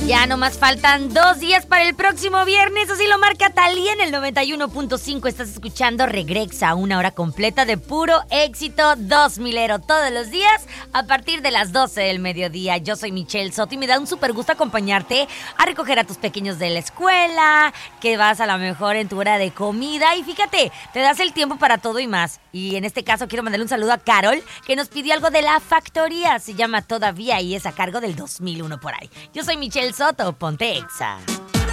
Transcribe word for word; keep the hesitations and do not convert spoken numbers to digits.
Ya nomás faltan dos días para el próximo viernes, así lo marca Talía en el noventa y uno punto cinco. Estás escuchando Regrexa, una hora completa de puro éxito dos milero todos los días a partir de las doce del mediodía. Yo soy Michelle Soto y me da un súper gusto acompañarte a recoger a tus pequeños de la escuela, que vas a lo mejor en tu hora de comida y fíjate, te das el tiempo para todo y más. Y en este caso quiero mandarle un saludo a Carol, que nos pidió algo de La Factoría, se llama Todavía y es a cargo del dos mil uno por ahí. Yo soy Michelle Soto, ponte Exa.